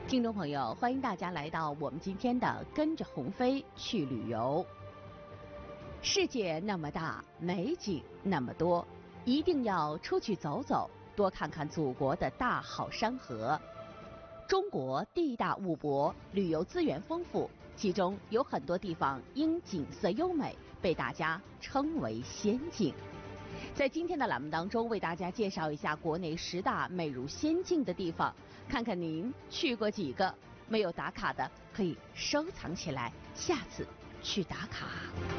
听众朋友，欢迎大家来到我们今天的跟着鸿飞去旅游。世界那么大，美景那么多，一定要出去走走，多看看祖国的大好山河。中国地大物博，旅游资源丰富，其中有很多地方因景色优美，被大家称为仙境。在今天的栏目当中，为大家介绍一下国内10大美如仙境的地方，看看您去过几个，没有打卡的可以收藏起来，下次去打卡。